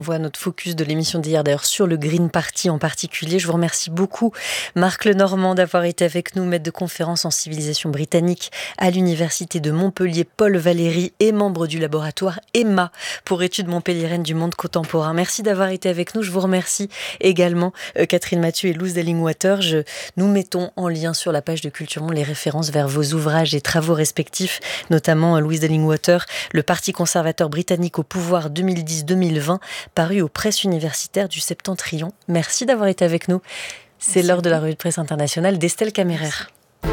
Voilà notre focus de l'émission d'hier, d'ailleurs, sur le Green Party en particulier. Je vous remercie beaucoup, Marc Lenormand, d'avoir été avec nous, maître de conférence en civilisation britannique à l'Université de Montpellier, Paul Valéry, et membre du laboratoire EMMA pour études montpelliéraines du monde contemporain. Merci d'avoir été avec nous. Je vous remercie également, Catherine Mathieu et Luz Dellingwater. Nous mettons en lien sur la page de Culture Monde les références vers vos ouvrages et travaux respectifs, notamment Louise Dellingwater, le Parti conservateur britannique au pouvoir 2010-2020, paru aux presses universitaires du Septentrion. Merci d'avoir été avec nous. C'est l'heure de la revue de presse internationale d'Estelle Kammerer.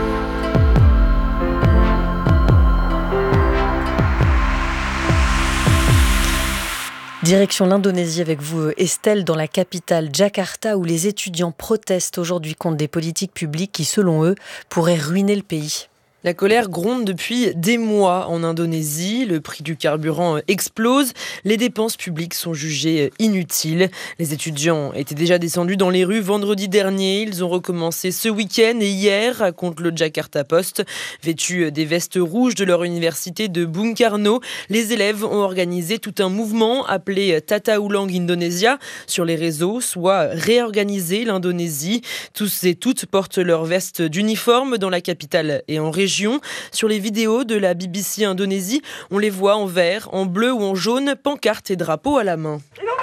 Direction l'Indonésie avec vous, Estelle, dans la capitale Jakarta, où les étudiants protestent aujourd'hui contre des politiques publiques qui, selon eux, pourraient ruiner le pays. La colère gronde depuis des mois en Indonésie. Le prix du carburant explose. Les dépenses publiques sont jugées inutiles. Les étudiants étaient déjà descendus dans les rues vendredi dernier. Ils ont recommencé ce week-end et hier, raconte le Jakarta Post. Vêtus des vestes rouges de leur université de Bung Karno, les élèves ont organisé tout un mouvement appelé Tata Ulang Indonesia sur les réseaux, soit réorganiser l'Indonésie. Tous et toutes portent leurs vestes d'uniforme dans la capitale et en région. Sur les vidéos de la BBC Indonésie, on les voit en vert, en bleu ou en jaune, pancartes et drapeaux à la main.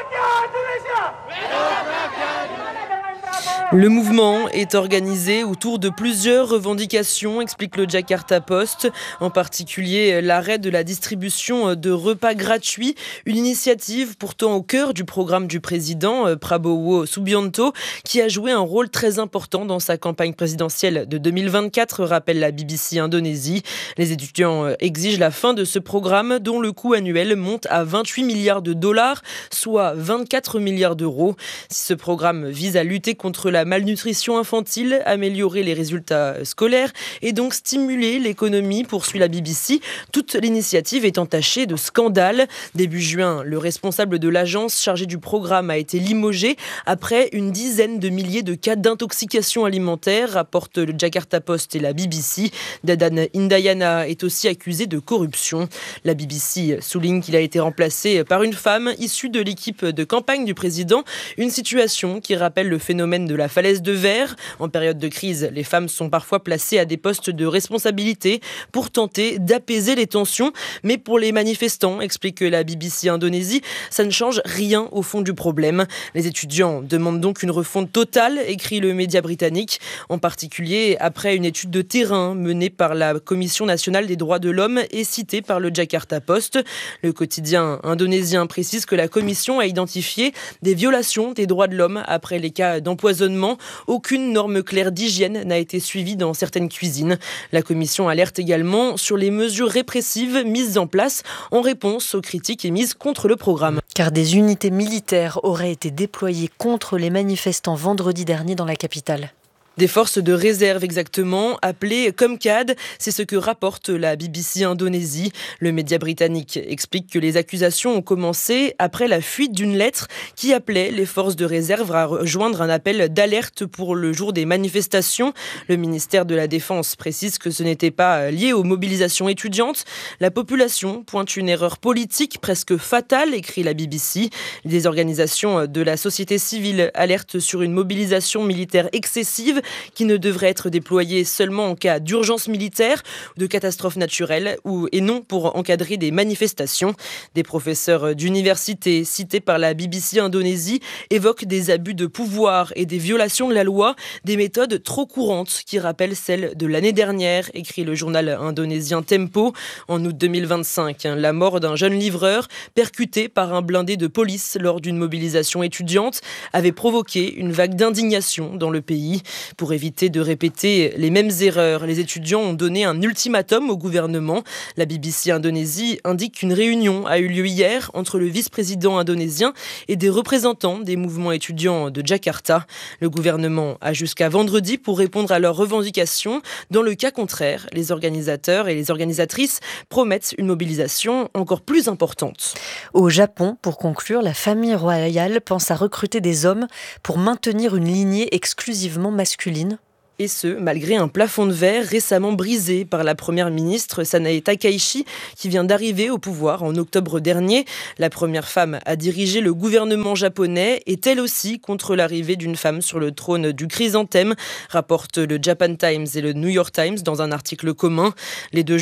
Le mouvement est organisé autour de plusieurs revendications, explique le Jakarta Post, en particulier l'arrêt de la distribution de repas gratuits, une initiative pourtant au cœur du programme du président Prabowo Subianto, qui a joué un rôle très important dans sa campagne présidentielle de 2024, rappelle la BBC Indonésie. Les étudiants exigent la fin de ce programme dont le coût annuel monte à 28 milliards de dollars, soit 24 milliards d'euros. Si ce programme vise à lutter contre la malnutrition infantile, améliorer les résultats scolaires et donc stimuler l'économie, poursuit la BBC. Toute l'initiative est entachée de scandales. Début juin, le responsable de l'agence chargée du programme a été limogé après une dizaine de milliers de cas d'intoxication alimentaire, rapportent le Jakarta Post et la BBC. Dadan Indayana est aussi accusé de corruption. La BBC souligne qu'il a été remplacé par une femme issue de l'équipe de campagne du président, une situation qui rappelle le phénomène de la falaise de verre. En période de crise, les femmes sont parfois placées à des postes de responsabilité pour tenter d'apaiser les tensions. Mais pour les manifestants, explique la BBC Indonésie, ça ne change rien au fond du problème. Les étudiants demandent donc une refonte totale, écrit le média britannique, en particulier après une étude de terrain menée par la Commission nationale des droits de l'homme et citée par le Jakarta Post. Le quotidien indonésien précise que la commission a identifié des violations des droits de l'homme après les cas d'empoisonnement. Aucune norme claire d'hygiène n'a été suivie dans certaines cuisines. La commission alerte également sur les mesures répressives mises en place en réponse aux critiques émises contre le programme. Car des unités militaires auraient été déployées contre les manifestants vendredi dernier dans la capitale. Des forces de réserve exactement, appelées Comcad, c'est ce que rapporte la BBC Indonésie. Le média britannique explique que les accusations ont commencé après la fuite d'une lettre qui appelait les forces de réserve à rejoindre un appel d'alerte pour le jour des manifestations. Le ministère de la Défense précise que ce n'était pas lié aux mobilisations étudiantes. La population pointe une erreur politique presque fatale, écrit la BBC. Des organisations de la société civile alertent sur une mobilisation militaire excessive qui ne devrait être déployé seulement en cas d'urgence militaire ou de catastrophe naturelle et non pour encadrer des manifestations. Des professeurs d'université cités par la BBC Indonésie évoquent des abus de pouvoir et des violations de la loi, des méthodes trop courantes qui rappellent celles de l'année dernière, écrit le journal indonésien Tempo. En août 2025, la mort d'un jeune livreur percuté par un blindé de police lors d'une mobilisation étudiante avait provoqué une vague d'indignation dans le pays. Pour éviter de répéter les mêmes erreurs, les étudiants ont donné un ultimatum au gouvernement. La BBC Indonésie indique qu'une réunion a eu lieu hier entre le vice-président indonésien et des représentants des mouvements étudiants de Jakarta. Le gouvernement a jusqu'à vendredi pour répondre à leurs revendications. Dans le cas contraire, les organisateurs et les organisatrices promettent une mobilisation encore plus importante. Au Japon, pour conclure, la famille royale pense à recruter des hommes pour maintenir une lignée exclusivement masculine. Et ce, malgré un plafond de verre récemment brisé par la première ministre Sanae Takaichi, qui vient d'arriver au pouvoir en octobre dernier. La première femme à diriger le gouvernement japonais est elle aussi contre l'arrivée d'une femme sur le trône du chrysanthème, rapportent le Japan Times et le New York Times dans un article commun. Les deux